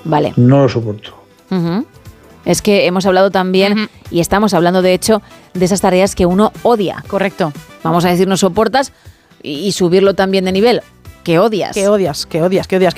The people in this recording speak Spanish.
Vale. No lo soporto. Uh-huh. Es que hemos hablado también, y estamos hablando de hecho, de esas tareas que uno odia. Correcto. Vamos a decir, no soportas y subirlo también de nivel. Que odias. Que odias.